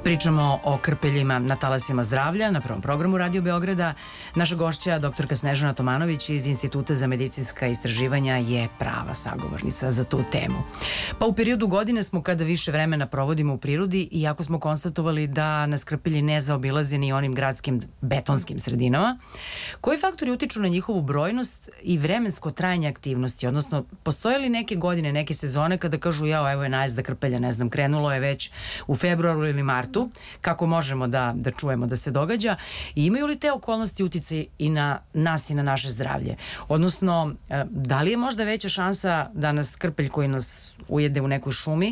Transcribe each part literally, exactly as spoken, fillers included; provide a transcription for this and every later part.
Pričamo o krpeljima na talasima zdravlja na prvom programu Radio Beograda. Naša gošća, doktorka Snežana Tomanović iz Instituta za medicinska istraživanja, je prava sagovornica za tu temu. Pa u periodu godine smo kada više vremena provodimo u prirodi, iako smo konstatovali da nas krpelji ne zaobilaze ni onim gradskim betonskim sredinama. Koji faktori utiču na njihovu brojnost i vremensko trajanje aktivnosti? Odnosno, postoje li neke godine, neke sezone kada kažu jao, evo je najezda krpelja, ne znam, krenulo je već u februaru ili martu, kako možemo da, da čujemo da se događa, i imaju li te okolnosti uticaj i na nas i na naše zdravlje? Odnosno, da li je možda veća šansa da nas krpelj koji nas ujede u nekoj šumi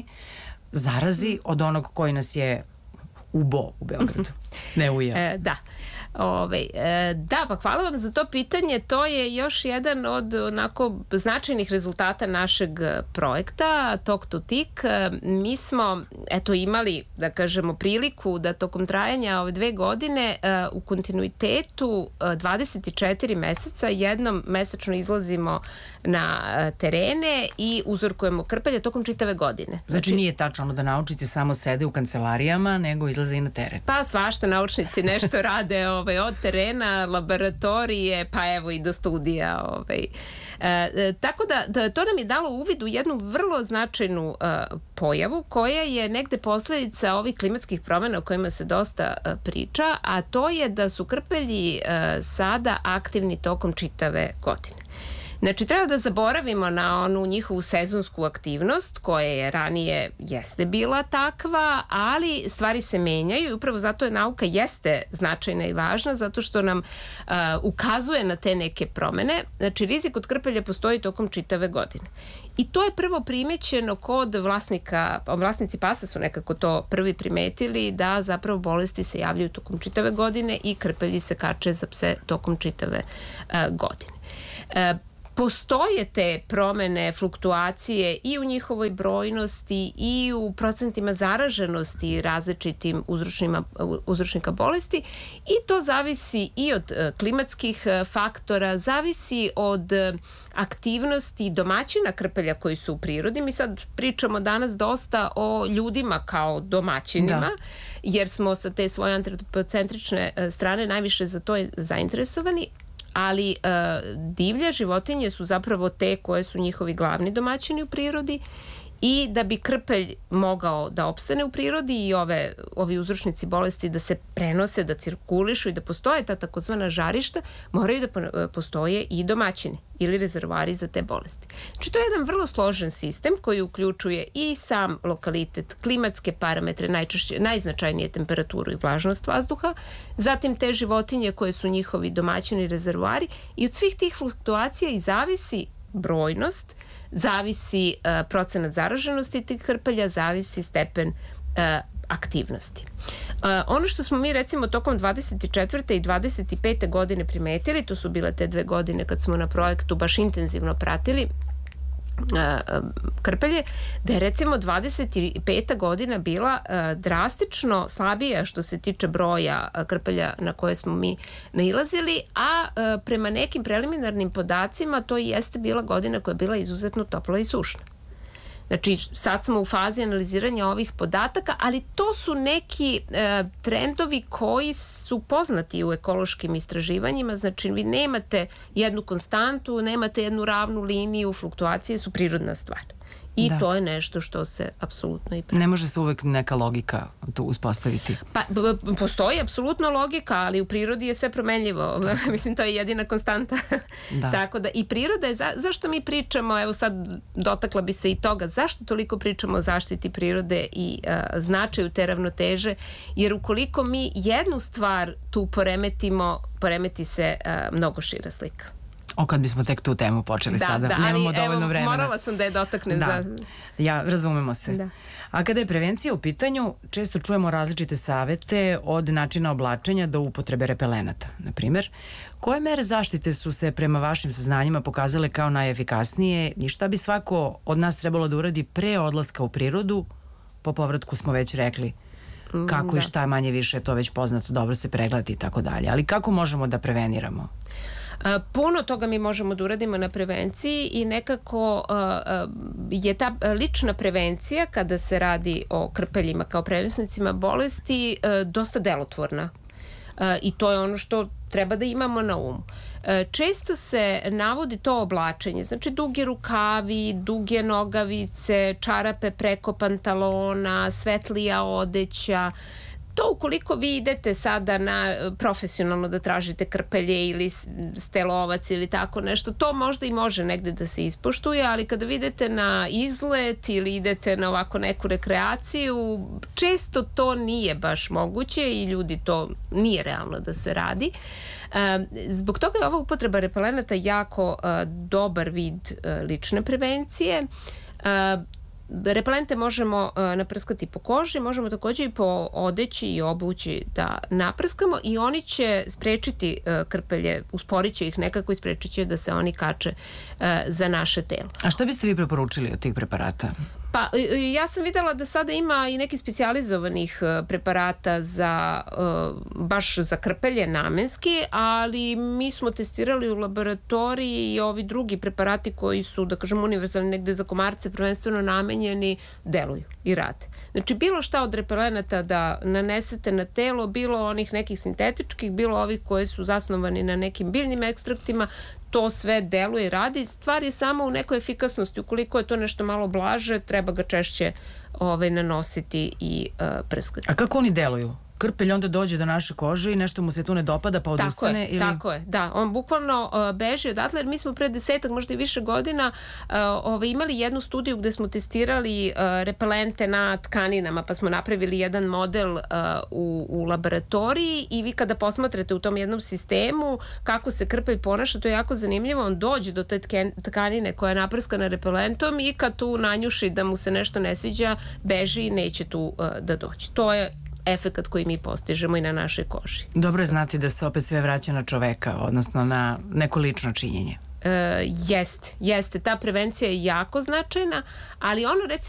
zarazi od onog koji nas je ubo u Beogradu? Ne ujeo. E, da. Ove, e, da, pa hvala vam za to pitanje. To je još jedan od onako značajnih rezultata našeg projekta Talk to Tick. Mi smo eto imali, da kažemo, priliku da tokom trajanja ove dve godine e, u kontinuitetu e, dvadeset četiri meseca jednom mesečno izlazimo na e, terene i uzorkujemo krpelje tokom čitave godine. Znači, znači nije tačno da naučnici samo sede u kancelarijama, nego izlaze i na teren. Pa svašta naučnici nešto rade ovaj, od terena, laboratorije, pa evo i do studija. Ovaj. E, tako da, da to nam je dalo uvid u jednu vrlo značajnu e, pojavu koja je negde posledica ovih klimatskih promjena o kojima se dosta e, priča, a to je da su krpelji e, sada aktivni tokom čitave godine. Znači, treba da zaboravimo na onu njihovu sezonsku aktivnost koja je ranije jeste bila takva, ali stvari se menjaju i upravo zato je nauka jeste značajna i važna, zato što nam uh, ukazuje na te neke promene. Znači, rizik od krpelja postoji tokom čitave godine. I to je prvo primećeno kod vlasnika, vlasnici pasa su nekako to prvi primetili, da zapravo bolesti se javljaju tokom čitave godine i krpelji se kače za pse tokom čitave uh, godine. Uh, Postoje te promene, fluktuacije i u njihovoj brojnosti i u procentima zaraženosti različitim uzročnika bolesti, i to zavisi i od klimatskih faktora, zavisi od aktivnosti domaćina krpelja koji su u prirodi. Mi sad pričamo danas dosta o ljudima kao domaćinima, da, jer smo sa te svoje antropocentrične strane najviše za to zainteresovani, ali e, divlje životinje su zapravo te koje su njihovi glavni domaćini u prirodi, i da bi krpelj mogao da opstane u prirodi i ove, ovi uzročnici bolesti da se prenose, da cirkulišu i da postoje ta takozvana žarišta, moraju da postoje i domaćini ili rezervoari za te bolesti. Znači, to je jedan vrlo složen sistem koji uključuje i sam lokalitet, klimatske parametre, najčešće, najznačajnije temperaturu i vlažnost vazduha, zatim te životinje koje su njihovi domaćini i rezervoari, i od svih tih fluktuacija i zavisi brojnost, zavisi uh, procenat zaraženosti tih krpelja, zavisi stepen uh, aktivnosti. Uh, ono što smo mi recimo tokom dvadeset četvrte i dvadeset pete godine primetili, to su bile te dve godine kad smo na projektu baš intenzivno pratili krpelje, da je recimo dvadeset peta godina bila drastično slabija što se tiče broja krpelja na koje smo mi nailazili, a prema nekim preliminarnim podacima to i jeste bila godina koja je bila izuzetno topla i sušna. Znači, sad smo u fazi analiziranja ovih podataka, ali to su neki e, trendovi koji su poznati u ekološkim istraživanjima. Znači, vi nemate jednu konstantu, nemate jednu ravnu liniju, fluktuacije su prirodna stvar. I da, to je nešto što se apsolutno i prati. Ne može se uvek neka logika tu uspostaviti. Pa, postoji apsolutno logika, ali u prirodi je sve promenljivo. Mislim, to je jedina konstanta. Da. Tako da, i priroda je, za, zašto mi pričamo, evo sad dotakla bi se i toga, zašto toliko pričamo o zaštiti prirode i a, značaju te ravnoteže, jer ukoliko mi jednu stvar tu poremetimo, poremeti se a, mnogo šira slika. O, kad bismo tek tu temu počeli da, sada. Da, nemamo ali, dovoljno evo, vremena. Morala sam da je dotaknem. Da, za... ja, razumemo se. Da. A kada je prevencija u pitanju, često čujemo različite savete od načina oblačenja do upotrebe repelenata. Na primjer, koje mere zaštite su se prema vašim saznanjima pokazale kao najefikasnije i šta bi svako od nas trebalo da uradi pre odlaska u prirodu? Po povratku smo već rekli kako da. I šta manje više, to već poznato, dobro se pregledati i tako dalje. Ali kako možemo da preveniramo? Puno toga mi možemo da uradimo na prevenciji i nekako je ta lična prevencija kada se radi o krpeljima kao prenosnicima bolesti dosta delotvorna. I to je ono što treba da imamo na umu. Često se navodi to oblačenje, znači duge rukavi, duge nogavice, čarape preko pantalona, svetlija odeća. To ukoliko vi idete sada na profesionalno da tražite krpelje ili stelovac ili tako nešto, to možda i može negde da se ispoštuje, ali kada vi idete na izlet ili idete na ovako neku rekreaciju, često to nije baš moguće i ljudi to nije realno da se radi. Zbog toga je ova upotreba repelenata jako dobar vid lične prevencije. Repelente možemo naprskati po koži, možemo takođe i po odeći i obući da naprskamo i oni će sprečiti krpelje, usporit će ih nekako i sprečit će da se oni kače za naše telo. A šta biste vi preporučili od tih preparata? Pa, ja sam videla da sada ima i nekih specijalizovanih preparata za, baš za krpelje namenski, ali mi smo testirali u laboratoriji i ovi drugi preparati koji su, da kažem, univerzalni negde za komarce prvenstveno namenjeni, deluju i rade. Znači, bilo šta od repelenata da nanesete na telo, bilo onih nekih sintetičkih, bilo ovih koji su zasnovani na nekim biljnim ekstraktima, to sve deluje i radi. Stvar je samo u nekoj efikasnosti. Ukoliko je to nešto malo blaže, treba ga češće ovaj, nanositi i uh, prskati. A kako oni deluju? Krpelj onda dođe do naše kože i nešto mu se tu ne dopada pa odustane? Tako je, ili... tako je, da. On bukvalno uh, beži odatle, jer mi smo pre desetak, možda i više godina uh, ovaj, imali jednu studiju gde smo testirali uh, repelente na tkaninama, pa smo napravili jedan model uh, u, u laboratoriji i vi kada posmatrate u tom jednom sistemu kako se krpelj ponaša, to je jako zanimljivo. On dođe do te tkanine koja je naprskana repelentom i kad tu nanjuši da mu se nešto ne sviđa, beži i neće tu uh, da dođe. To je efekat koji mi postižemo i na našoj koži. Dobro je znati da se opet sve vraća na čoveka, odnosno na neko lično činjenje. E, jeste, jeste. Ta prevencija je jako značajna, ali ono recimo